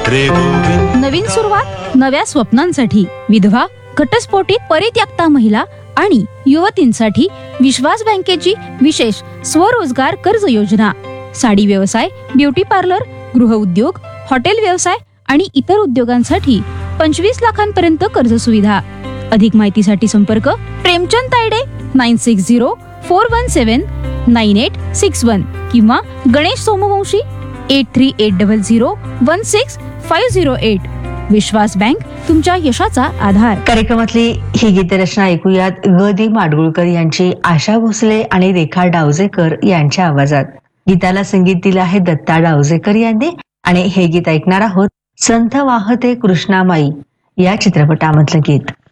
रे गोविंद. नवीन सुरुवात नव्या स्वप्नांसाठी विधवा, घटस्फोटित परित्यक्ता महिला आणि युवतींसाठी विश्वास बँकेची विशेष स्वरोजगार कर्ज योजना. साडी व्यवसाय, ब्युटी पार्लर, गृह उद्योग, हॉटेल व्यवसाय आणि इतर उद्योगांसाठी 25 लाखांपर्यंत कर्ज सुविधा. अधिक माहितीसाठी संपर्क प्रेमचंद तायडे 9604179861 किंवा गणेश सोमवंशी 8380016508. विश्वास बँक, तुमच्या यशाचा आधार. कार्यक्रमातली ही गीतरचना ऐकूयात ग दी माडगुळकर यांची आशा भोसले आणि रेखा डावजेकर यांच्या आवाजात. गीताला संगीत दिलं आहे दत्ता डावजेकर यांनी आणि हे गीत ऐकणार आहोत संथ वाहते कृष्णामाई या चित्रपटामधलं गीत.